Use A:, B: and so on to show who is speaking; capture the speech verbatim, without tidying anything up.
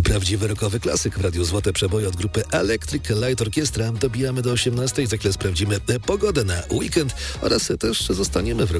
A: prawdziwy rockowy klasyk w Radiu Złote Przeboje od grupy Electric Light Orchestra. Dobijamy do osiemnastej, za chwilę sprawdzimy pogodę na weekend oraz też zostaniemy w